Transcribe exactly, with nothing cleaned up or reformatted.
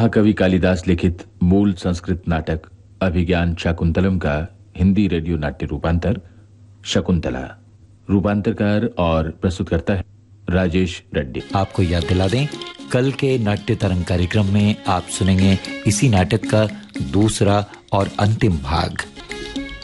महाकवि कालिदास लिखित मूल संस्कृत नाटक अभिज्ञान शाकुंतलम का हिंदी रेडियो नाट्य रूपांतर शकुंतला। रूपांतरकार और प्रस्तुतकर्ता है राजेश रेड्डी। आपको याद दिला दें, कल के नाट्य तरंग कार्यक्रम में आप सुनेंगे इसी नाटक का दूसरा और अंतिम भाग।